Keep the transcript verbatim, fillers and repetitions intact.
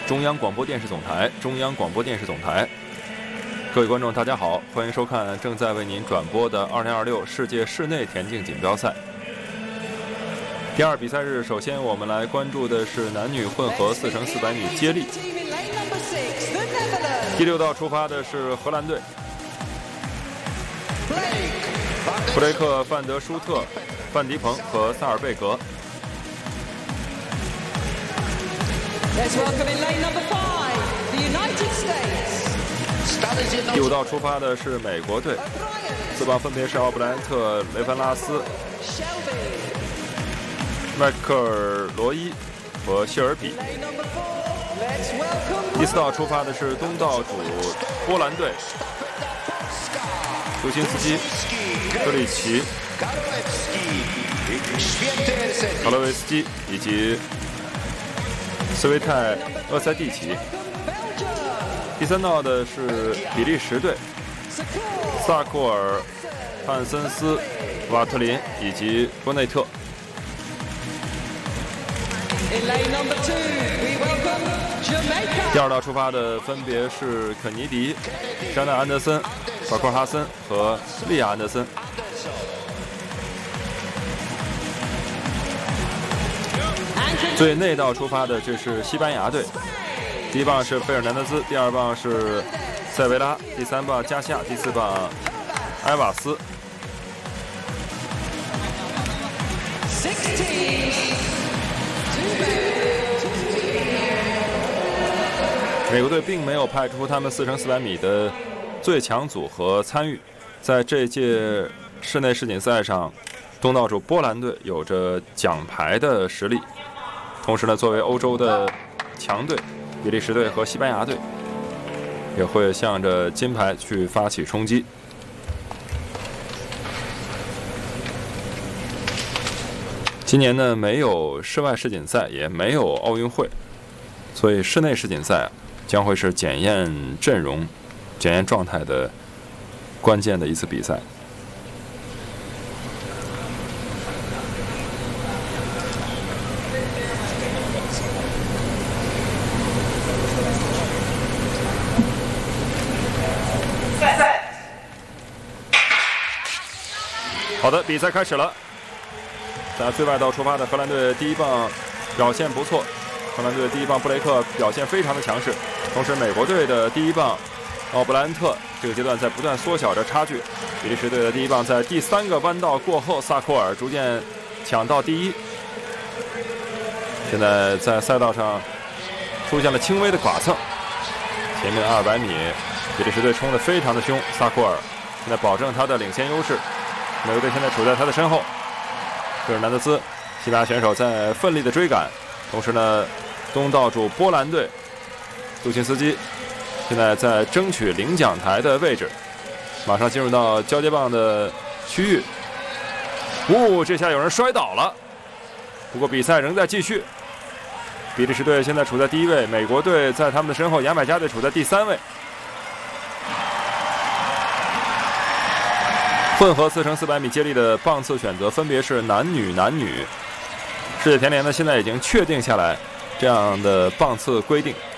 中央广播电视总台，中央广播电视总台。各位观众，大家好，欢迎收看正在为您转播的二零二六世界室内田径锦标赛。第二比赛日，首先我们来关注的是男女混合四乘四百米接力。第六道出发的是荷兰队，布雷克、范德舒特、范迪彭和萨尔贝格。第五道出发的是美国队，四棒分别是奥布莱特、雷凡拉斯、迈克尔罗伊和谢尔比。第四道出发的是东道主波兰队，杜钦斯基、科里奇、卡洛维斯基以及斯维泰厄塞蒂奇。第三道的是比利时队，萨库尔、汉森斯、瓦特林以及波内特。第二道出发的分别是肯尼迪、詹娜安德森、法库尔哈森和利亚安德森。最内道出发的这是西班牙队，第一棒是费尔南德斯，第二棒是塞维拉，第三棒加西亚，第四棒埃瓦斯。美国队并没有派出他们四乘四百米的最强组合参与，在这届室内世锦赛上，东道主波兰队有着奖牌的实力，同时呢，作为欧洲的强队，比利时队和西班牙队也会向着金牌去发起冲击。今年呢，没有室外世锦赛，也没有奥运会，所以室内世锦赛将会是检验阵容、检验状态的关键的一次比赛。好的，比赛开始了。在最外道出发的荷兰队第一棒表现不错，荷兰队第一棒布雷克表现非常的强势，同时美国队的第一棒奥布兰特这个阶段在不断缩小着差距。比利时队的第一棒在第三个弯道过后，萨库尔逐渐抢到第一。现在在赛道上出现了轻微的剐蹭，前面的二百米比利时队冲得非常的凶，萨库尔现在保证他的领先优势，美国队现在处在他的身后。费尔南德斯西班牙选手在奋力的追赶，同时呢，东道主波兰队杜钦斯基现在在争取领奖台的位置，马上进入到交接棒的区域。呜，这下有人摔倒了，不过比赛仍在继续。比利时队现在处在第一位，美国队在他们的身后，牙买加队处在第三位。混合四乘四百米接力的棒次选择分别是男女男女。世界田联呢现在已经确定下来这样的棒次规定，